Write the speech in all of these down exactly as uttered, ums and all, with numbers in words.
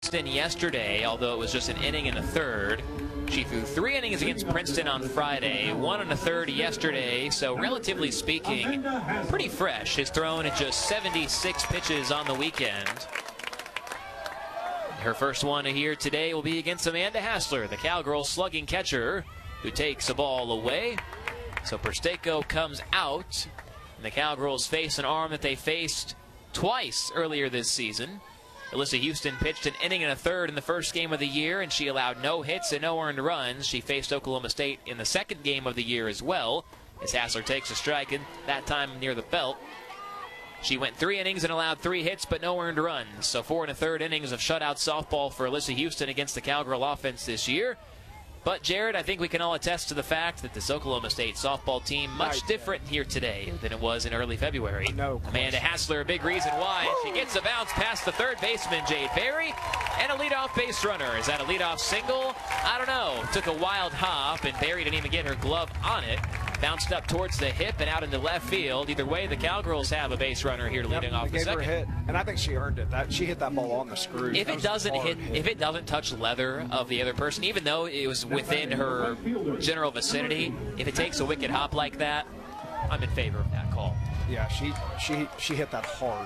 Princeton yesterday, although it was just an inning and a third. She threw three innings against Princeton on Friday, one and a third yesterday, so relatively speaking, pretty fresh. Has thrown at just seventy-six pitches on the weekend. Her first one here today will be against Amanda Hassler, the Cowgirl slugging catcher, who takes a ball away. So Persteco comes out, and the Cowgirls face an arm that they faced twice earlier this season. Alyssa Houston pitched an inning and a third in the first game of the year, and she allowed no hits and no earned runs. She faced Oklahoma State in the second game of the year as well, as Hassler takes a strike, and that time near the belt. She went three innings and allowed three hits, but no earned runs. So four and a third innings of shutout softball for Alyssa Houston against the Cowgirl offense this year. But, Jared, I think we can all attest to the fact that this Oklahoma State softball team much right. different here today than it was in early February. No Amanda Hassler, a big reason why. She gets a bounce past the third baseman, Jade Berry, and a leadoff base runner. Is that a leadoff single? I don't know. Took a wild hop, and Berry didn't even get her glove on it. Bounced up towards the hip and out into left field. Either way, the Cowgirls have a base runner here leading yep, off the gave second. Her a hit, and I think she earned it. That she hit that ball on the screw. If it doesn't hit, hit, if it doesn't touch leather of the other person, even though it was within her general vicinity, if it takes a wicked hop like that, I'm in favor of that call. Yeah, she she she hit that hard.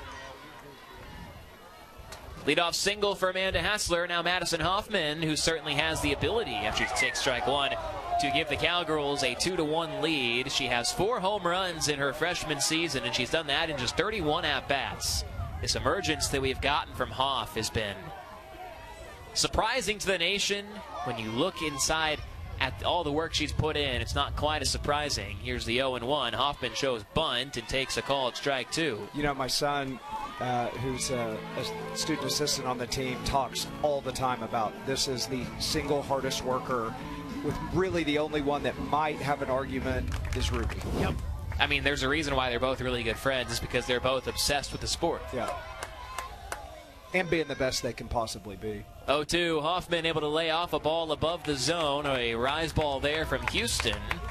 Leadoff single for Amanda Hassler. Now Madison Hoffman, who certainly has the ability after she takes strike one to give the Cowgirls a two to one lead. She has four home runs in her freshman season, and she's done that in just thirty-one at-bats. This emergence that we've gotten from Hoff has been surprising to the nation. When you look inside at all the work she's put in, it's not quite as surprising. Here's the oh and one. Hoffman shows bunt and takes a call at strike two. You know, my son, uh, who's a, a student assistant on the team, talks all the time about this is the single hardest worker, with really the only one that might have an argument is Ruby. Yep. I mean, there's a reason why they're both really good friends. It's because they're both obsessed with the sport. Yeah. And being the best they can possibly be. oh two, Hoffman able to lay off a ball above the zone. A rise ball there from Houston.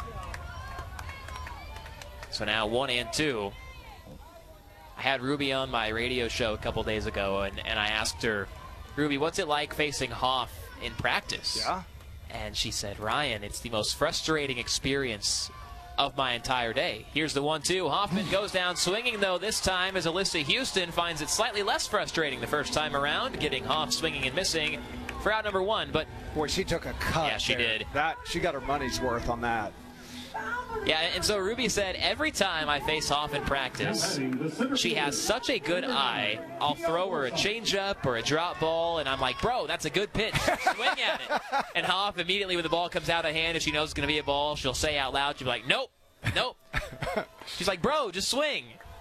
So now one and two. I had Ruby on my radio show a couple days ago, and, and I asked her, Ruby, what's it like facing Hoff in practice? Yeah. And she said, Ryan, it's the most frustrating experience of my entire day. Here's the one two. Hoffman goes down swinging, though, this time as Alyssa Houston finds it slightly less frustrating the first time around, getting Hoff swinging and missing for out number one. But boy, she took a cut. Yeah, she there. did. That she got her money's worth on that. Yeah, and so Ruby said, every time I face Hoff in practice, she has such a good eye. I'll throw her a changeup or a drop ball, and I'm like, bro, that's a good pitch. Swing at it. And Hoff, immediately when the ball comes out of hand, if she knows it's going to be a ball, she'll say out loud, she'll be like, nope, nope. She's like, bro, just swing.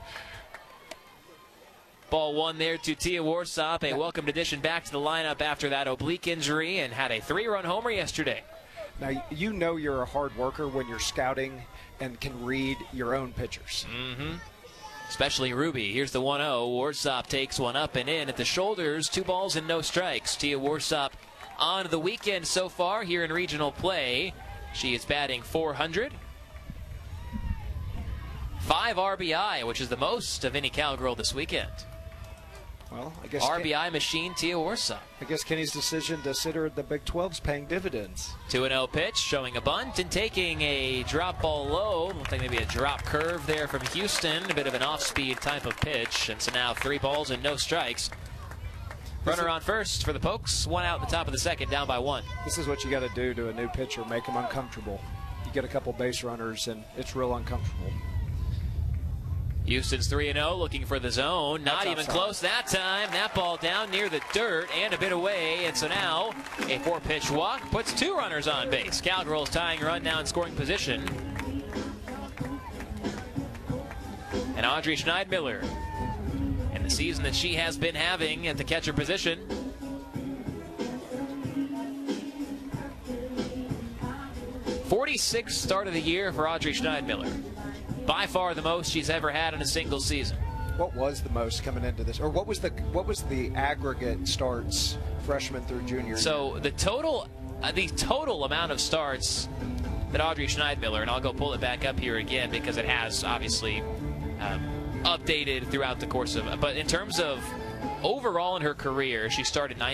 Ball one there to Tia Warsop, a welcomed addition back to the lineup after that oblique injury, and had a three-run homer yesterday. Now, you know you're a hard worker when you're scouting and can read your own pitchers. Mm-hmm. Especially Ruby. Here's the one oh. Warsop takes one up and in at the shoulders. Two balls and no strikes. Tia Warsop on the weekend so far here in regional play. She is batting four hundred. Five R B I, which is the most of any Cowgirl this weekend. Well, I guess R B I machine, Tia Warsop. I guess Kenny's decision to sit her at the Big twelve's paying dividends. two and oh pitch, showing a bunt and taking a drop ball low. Looks like maybe a drop curve there from Houston. A bit of an off-speed type of pitch. And so now three balls and no strikes. Runner on first for the Pokes. One out at the top of the second, down by one. This is what you got to do to a new pitcher, make them uncomfortable. You get a couple base runners, and it's real uncomfortable. Houston's three and oh, looking for the zone. Not That's even outside. close that time. That ball down near the dirt and a bit away. And so now a four-pitch walk puts two runners on base. Cowgirls tying run now in scoring position. And Audrey Schneidmiller, and the season that she has been having at the catcher position. forty-sixth start of the year for Audrey Schneidmiller. By far the most she's ever had in a single season. What was the most coming into this, or what was the what was the aggregate starts freshman through junior? So the total, uh, the total amount of starts that Audrey Schneidmiller, and I'll go pull it back up here again because it has obviously um, updated throughout the course of. But in terms of overall in her career, she started